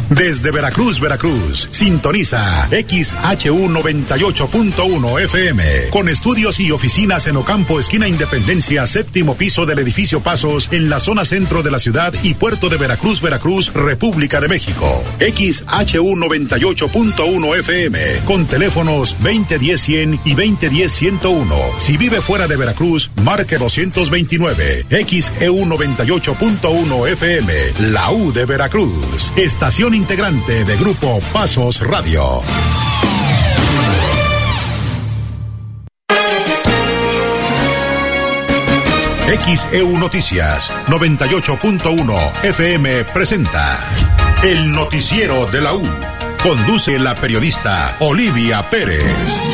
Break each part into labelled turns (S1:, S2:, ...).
S1: Desde Veracruz, Veracruz, sintoniza XHU 98.1 FM, con estudios y oficinas en Ocampo, esquina Independencia, séptimo piso del edificio Pasos, en la zona centro de la ciudad y puerto de Veracruz, Veracruz, República de México. XHU 98.1 FM, con teléfonos 2010-100 y 2010-101. Si vive fuera de Veracruz, marque 229. XEU 98.1 FM, la U de Veracruz, estación integrante de Grupo Pasos Radio. XEU Noticias 98.1 FM presenta el noticiero de la U. Conduce la periodista Olivia Pérez.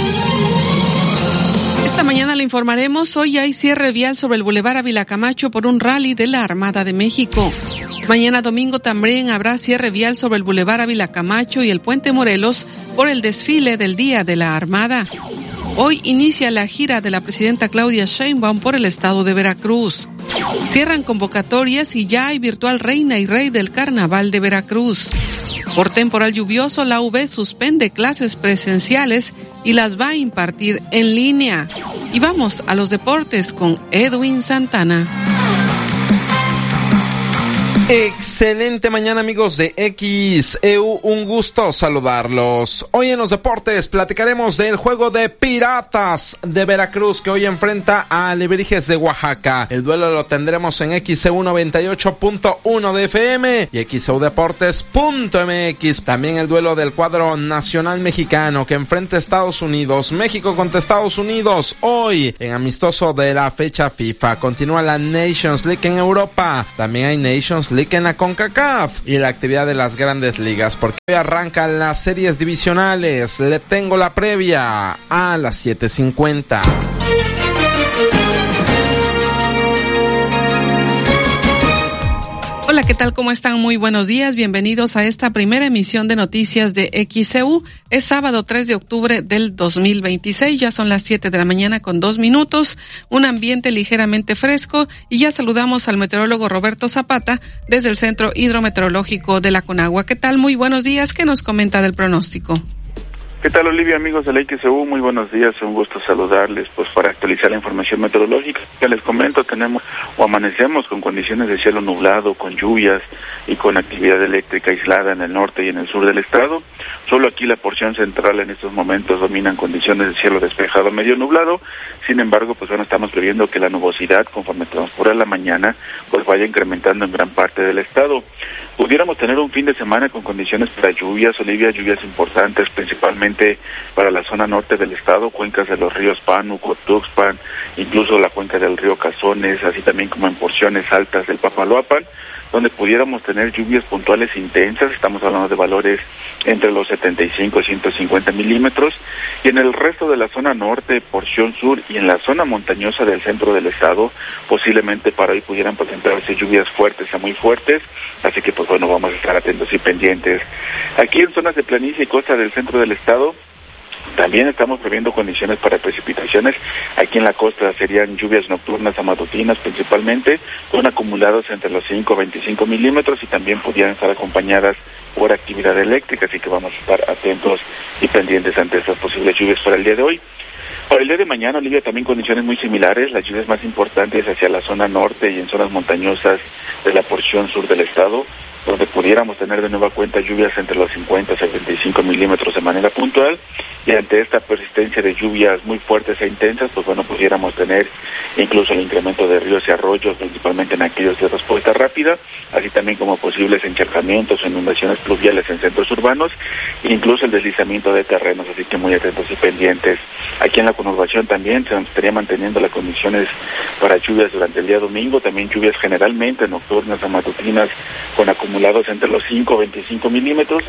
S2: Esta mañana le informaremos, hoy hay cierre vial sobre el Boulevard Ávila Camacho por un rally de la Armada de México. Mañana domingo también habrá cierre vial sobre el Boulevard Ávila Camacho y el Puente Morelos por el desfile del Día de la Armada. Hoy inicia la gira de la presidenta Claudia Sheinbaum por el estado de Veracruz. Cierran convocatorias y ya hay virtual reina y rey del Carnaval de Veracruz. Por temporal lluvioso, la UB suspende clases presenciales y las va a impartir en línea. Y vamos a los deportes con Edwin Santana.
S3: Excelente mañana, amigos de XEU, un gusto saludarlos. Hoy en los deportes platicaremos del juego de Piratas de Veracruz que hoy enfrenta a Alebrijes de Oaxaca. El duelo lo tendremos en XEU 98.1 de FM y XEUdeportes.mx. También el duelo del cuadro nacional mexicano que enfrenta a Estados Unidos. México contra Estados Unidos hoy en amistoso de la fecha FIFA. Continúa la Nations League en Europa. También hay Nations League en la CONCACAF y la actividad de las grandes ligas, porque hoy arrancan las series divisionales. Le tengo la previa a las 7:50.
S2: Hola, ¿qué tal? ¿Cómo están? Muy buenos días. Bienvenidos a esta primera emisión de noticias de XEU. Es sábado 3 de octubre del 2026. Ya son las 7 de la mañana con 2 minutos. Un ambiente ligeramente fresco y ya saludamos al meteorólogo Roberto Zapata desde el Centro Hidrometeorológico de la Conagua. ¿Qué tal? Muy buenos días. ¿Qué nos comenta del pronóstico?
S4: ¿Qué tal, Olivia, amigos de la XEU? Muy buenos días, un gusto saludarles, pues para actualizar la información meteorológica. Ya les comento, amanecemos con condiciones de cielo nublado, con lluvias y con actividad eléctrica aislada en el norte y en el sur del estado. Solo aquí la porción central en estos momentos dominan condiciones de cielo despejado medio nublado. Sin embargo, pues bueno, estamos previendo que la nubosidad, conforme transcurra la mañana, pues vaya incrementando en gran parte del estado. Pudiéramos tener un fin de semana con condiciones para lluvias, Olivia, lluvias importantes, principalmente para la zona norte del estado, cuencas de los ríos Pánuco, Tuxpan, incluso la cuenca del río Cazones, así también como en porciones altas del Papaloapan, donde pudiéramos tener lluvias puntuales intensas. Estamos hablando de valores entre los 75 y 150 milímetros, y en el resto de la zona norte, porción sur y en la zona montañosa del centro del estado, posiblemente para hoy pudieran presentarse lluvias fuertes a muy fuertes, así que pues bueno, vamos a estar atentos y pendientes. Aquí en zonas de planicie y costa del centro del estado, también estamos previendo condiciones para precipitaciones. Aquí en la costa serían lluvias nocturnas a matutinas principalmente, con acumulados entre los 5 y 25 milímetros, y también pudieran estar acompañadas por actividad eléctrica, así que vamos a estar atentos y pendientes ante estas posibles lluvias para el día de hoy. Para el día de mañana, Olivia, también condiciones muy similares, las lluvias más importantes hacia la zona norte y en zonas montañosas de la porción sur del estado, donde pudiéramos tener de nueva cuenta lluvias entre los 50 y 75 milímetros de manera puntual, y ante esta persistencia de lluvias muy fuertes e intensas, pues bueno, pudiéramos tener incluso el incremento de ríos y arroyos, principalmente en aquellos de respuesta rápida, así también como posibles encharcamientos o inundaciones pluviales en centros urbanos, e incluso el deslizamiento de terrenos, así que muy atentos y pendientes. Aquí en la conurbación también se estaría manteniendo las condiciones para lluvias durante el día domingo, también lluvias generalmente nocturnas a matutinas con acumulados entre los 5 y 25 milímetros,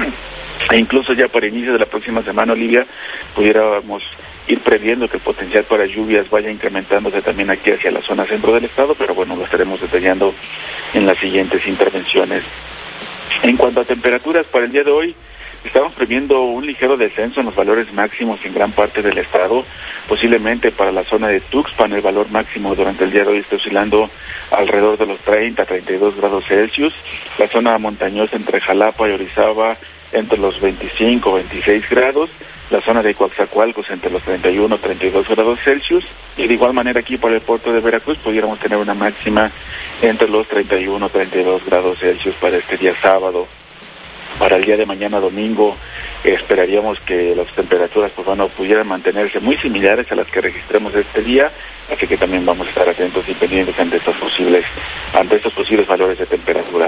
S4: e incluso ya para inicio de la próxima semana, Olivia, pudiéramos ir previendo que el potencial para lluvias vaya incrementándose también aquí hacia la zona centro del estado, pero bueno, lo estaremos detallando en las siguientes intervenciones. En cuanto a temperaturas para el día de hoy, estamos previendo un ligero descenso en los valores máximos en gran parte del estado. Posiblemente para la zona de Tuxpan el valor máximo durante el día de hoy está oscilando alrededor de los 30-32 grados Celsius. La zona montañosa entre Jalapa y Orizaba entre los 25-26 grados. La zona de Coaxacualcos entre los 31-32 grados Celsius. Y de igual manera aquí por el puerto de Veracruz pudiéramos tener una máxima entre los 31-32 grados Celsius para este día sábado. Para el día de mañana domingo esperaríamos que las temperaturas pudieran mantenerse muy similares a las que registramos este día, así que también vamos a estar atentos y pendientes ante estos posibles valores de temperatura.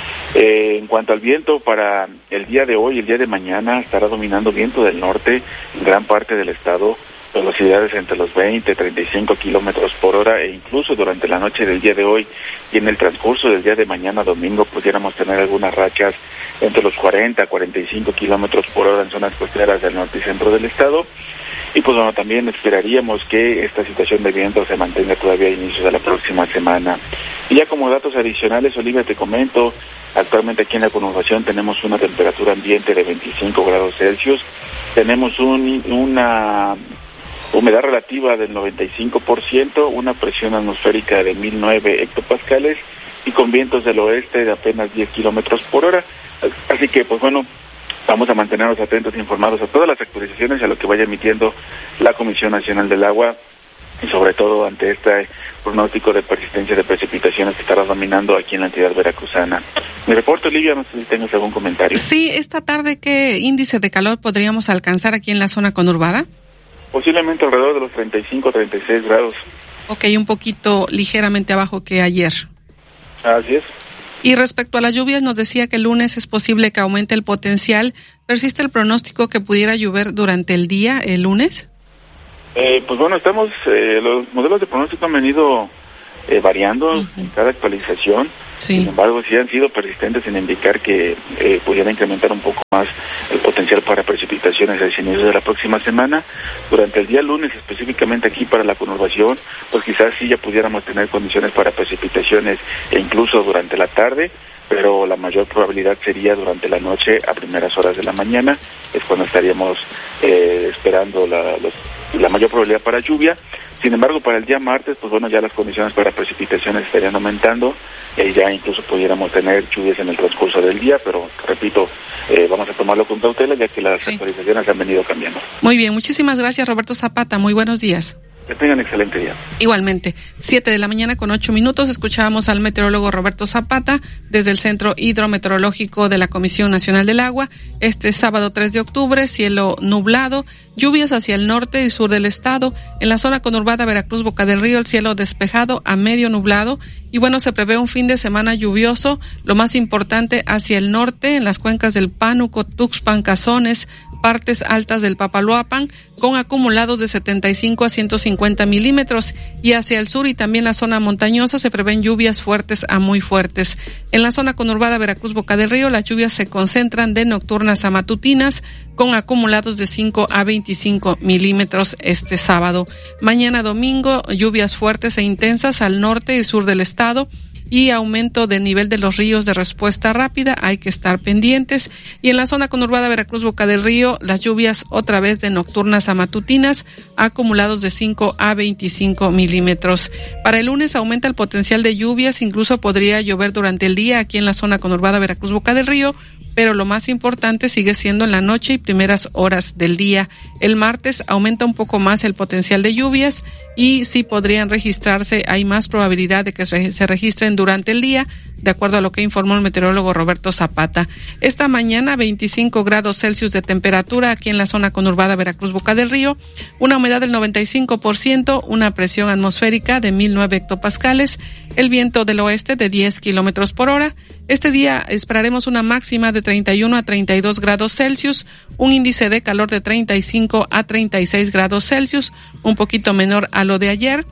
S4: En cuanto al viento, para el día de hoy y el día de mañana estará dominando viento del norte en gran parte del estado, velocidades entre los 20-35 kilómetros por hora, e incluso durante la noche del día de hoy y en el transcurso del día de mañana domingo pudiéramos tener algunas rachas entre los 40-45 kilómetros por hora en zonas costeras del norte y centro del estado. Y pues bueno, también esperaríamos que esta situación de viento se mantenga todavía a inicios de la próxima semana. Y ya como datos adicionales, Olivia, te comento, actualmente aquí en la conurbación tenemos una temperatura ambiente de 25 grados Celsius, tenemos una humedad relativa del 95%, una presión atmosférica de 1009 hectopascales y con vientos del oeste de apenas 10 kilómetros por hora. Así que, pues bueno, vamos a mantenernos atentos e informados a todas las actualizaciones y a lo que vaya emitiendo la Comisión Nacional del Agua, y sobre todo ante este pronóstico de persistencia de precipitaciones que estará dominando aquí en la entidad veracruzana. Mi reporte, Olivia, no sé si tengas algún comentario.
S2: Sí, esta tarde, ¿qué índice de calor podríamos alcanzar aquí en la zona conurbada?
S4: Posiblemente alrededor de los 35-36 grados.
S2: Ok, un poquito ligeramente abajo que ayer.
S4: Así es.
S2: Y respecto a las lluvias, nos decía que el lunes es posible que aumente el potencial. ¿Persiste el pronóstico que pudiera llover durante el día, el lunes?
S4: Pues bueno, los modelos de pronóstico han venido variando en cada actualización. Sí. Sin embargo, sí han sido persistentes en indicar que pudiera incrementar un poco más el potencial para precipitaciones hacia inicios de la próxima semana. Durante el día lunes, específicamente aquí para la conurbación, pues quizás sí ya pudiéramos tener condiciones para precipitaciones e incluso durante la tarde, pero la mayor probabilidad sería durante la noche a primeras horas de la mañana, es cuando estaríamos esperando la mayor probabilidad para lluvia. Sin embargo, para el día martes, pues bueno, ya las condiciones para precipitaciones estarían aumentando, ya incluso pudiéramos tener lluvias en el transcurso del día, pero repito, vamos a tomarlo con cautela ya que las actualizaciones han venido cambiando.
S2: Muy bien, muchísimas gracias, Roberto Zapata, muy buenos días.
S4: Que tengan excelente día.
S2: Igualmente, 7:08 escuchábamos al meteorólogo Roberto Zapata desde el Centro Hidrometeorológico de la Comisión Nacional del Agua. Este sábado 3 de octubre, cielo nublado, lluvias hacia el norte y sur del estado. En la zona conurbada Veracruz, Boca del Río, el cielo despejado a medio nublado. Y bueno, se prevé un fin de semana lluvioso, lo más importante hacia el norte, en las cuencas del Pánuco, Tuxpan, Cazones, partes altas del Papaloapan, con acumulados de 75 a 150 milímetros, y hacia el sur y también la zona montañosa se prevén lluvias fuertes a muy fuertes. En la zona conurbada Veracruz, Boca del Río, las lluvias se concentran de nocturnas a matutinas, con acumulados de 5 a 25 milímetros este sábado. Mañana domingo, lluvias fuertes e intensas al norte y sur del estado, y aumento del nivel de los ríos de respuesta rápida, hay que estar pendientes. Y en la zona conurbada Veracruz, Boca del Río, las lluvias otra vez de nocturnas a matutinas, acumulados de 5 a 25 milímetros. Para el lunes aumenta el potencial de lluvias, incluso podría llover durante el día aquí en la zona conurbada Veracruz, Boca del Río, pero lo más importante sigue siendo en la noche y primeras horas del día. El martes aumenta un poco más el potencial de lluvias y sí podrían registrarse, hay más probabilidad de que se registren durante el día, de acuerdo a lo que informó el meteorólogo Roberto Zapata. Esta mañana 25 grados Celsius de temperatura aquí en la zona conurbada Veracruz, Boca del Río, una humedad del 95%, una presión atmosférica de 1009 hectopascales, el viento del oeste de 10 kilómetros por hora. Este día esperaremos una máxima de 31 a 32 grados Celsius, un índice de calor de 35 a 36 grados Celsius, un poquito menor a lo de ayer.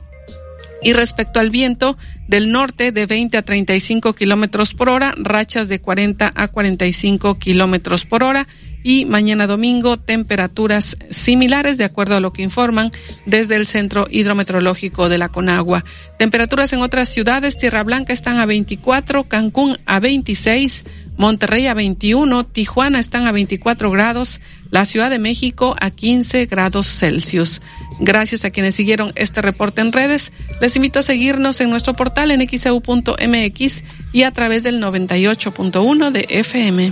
S2: Y respecto al viento del norte, de 20 a 35 kilómetros por hora, rachas de 40 a 45 kilómetros por hora. Y mañana domingo, temperaturas similares, de acuerdo a lo que informan desde el Centro Hidrometeorológico de la Conagua. Temperaturas en otras ciudades: Tierra Blanca están a 24, Cancún a 26, Monterrey a 21, Tijuana están a 24 grados, la Ciudad de México a 15 grados Celsius. Gracias a quienes siguieron este reporte en redes. Les invito a seguirnos en nuestro portal en xeu.mx y a través del 98.1 de FM.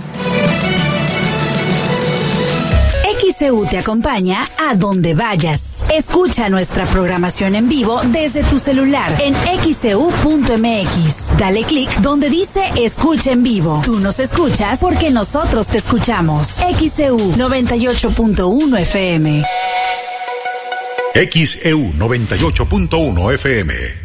S5: XEU te acompaña a donde vayas. Escucha nuestra programación en vivo desde tu celular en xeu.mx. Dale clic donde dice Escucha en vivo. Tú nos escuchas porque nosotros te escuchamos. XEU 98.1 FM.
S1: XEU 98.1 FM.